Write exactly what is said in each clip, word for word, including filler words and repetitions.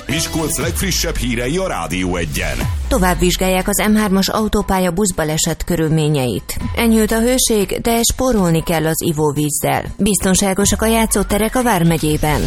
Miskolc legfrissebb hírei a Rádió Egyen. Tovább vizsgálják az em hármas autópálya buszbaleset körülményeit. Enyhült a hőség, de spórolni kell az ivóvízzel. Biztonságosak a játszóterek a Vármegyében.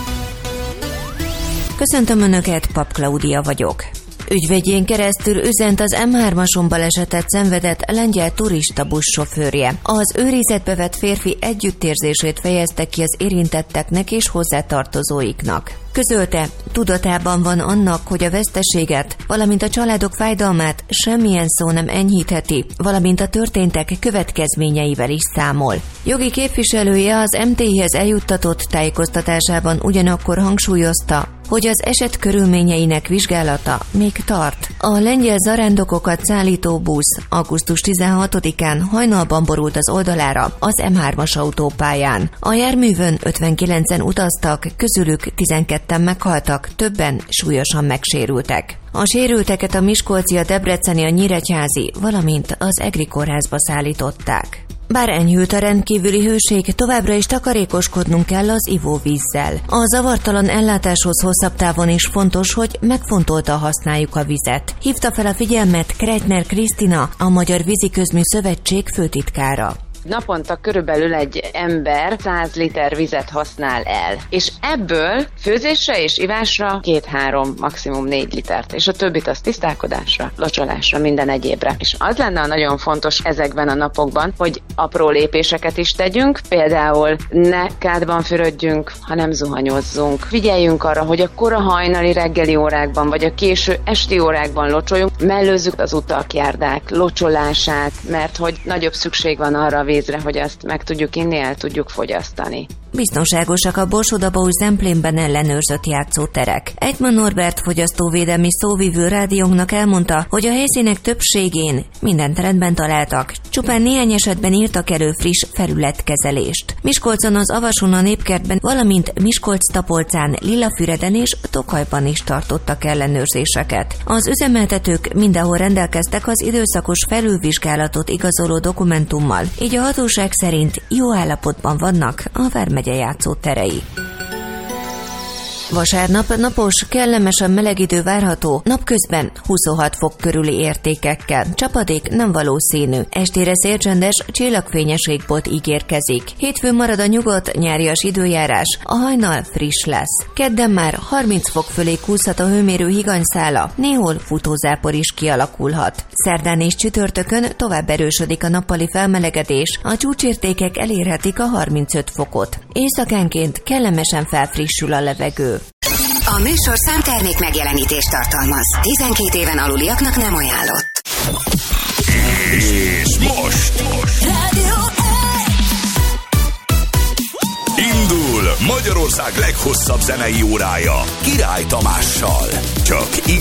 Köszöntöm Önöket, Pap Klaudia vagyok. Ügyvédjén keresztül üzent az em hármason balesetet szenvedett lengyel turista buszsofőrje. Az őrizetbe vett férfi együttérzését fejezte ki az érintetteknek és hozzátartozóiknak. Közölte, tudatában van annak, hogy a veszteséget, valamint a családok fájdalmát semmilyen szó nem enyhítheti, valamint a történtek következményeivel is számol. Jogi képviselője az em té i-hez eljuttatott tájékoztatásában ugyanakkor hangsúlyozta, hogy az eset körülményeinek vizsgálata még tart. A lengyel zarándokokat szállító busz augusztus tizenhatodikán hajnalban borult az oldalára az em hármas autópályán. A járművön ötvenkilencen utaztak, közülük tizenketten meghaltak, többen súlyosan megsérültek. A sérülteket a miskolci, a debreceni, a nyíregyházi, valamint az egri kórházba szállították. Bár enyhült a rendkívüli hőség, továbbra is takarékoskodnunk kell az ivóvízzel. A zavartalan ellátáshoz hosszabb távon is fontos, hogy megfontoltan használjuk a vizet. Hívta fel a figyelmet Kreitner Krisztina, a Magyar Víziközmű Szövetség főtitkára. Naponta körülbelül egy ember száz liter vizet használ el, és ebből főzésre és ivásra két-három, maximum négy litert, és a többit az tisztálkodásra, locsolásra, minden egyébre. És az lenne nagyon fontos ezekben a napokban, hogy apró lépéseket is tegyünk, például ne kádban fürödjünk, hanem zuhanyozzunk. Figyeljünk arra, hogy a kora hajnali reggeli órákban, vagy a késő esti órákban locsoljunk, mellőzzük az utak, járdák locsolását, mert hogy nagyobb szükség van arra a vízre, hogy azt meg tudjuk inni, el tudjuk fogyasztani. Biztonságosak a Borsod-Abaúj-Zemplénben ellenőrzött játszóterek. Egyman Norbert fogyasztóvédelmi szóvivő rádiónknak elmondta, hogy a helyszínek többségén mindent rendben találtak, csupán néhány esetben írtak elő friss felületkezelést. Miskolcon, az Avason, a Népkertben, valamint Miskolc-Tapolcán, Lillafüreden és Tokajban is tartottak ellenőrzéseket. Az üzemeltetők mindenhol rendelkeztek az időszakos felülvizsgálatot igazoló dokumentummal, így a hatóság szerint jó állapotban vannak a Vármegye játszóterei. Vasárnap napos, kellemesen meleg idő várható, napközben huszonhat fok körüli értékekkel. Csapadék nem valószínű. Estére szélcsendes, csillagfényes égbolt ígérkezik. Hétfőn marad a nyugodt, nyárias időjárás, a hajnal friss lesz. Kedden már harminc fok fölé kúszhat a hőmérő higanyszála, néhol futózápor is kialakulhat. Szerdán és csütörtökön tovább erősödik a nappali felmelegedés, a csúcsértékek elérhetik a harmincöt fokot. Éjszakánként kellemesen felfrissül a levegő. A műsorszám termék megjelenítést tartalmaz. tizenkét éven aluliaknak nem ajánlott. És most, most. Rádió Indul Magyarország leghosszabb zenei órája Király Tamással. Csak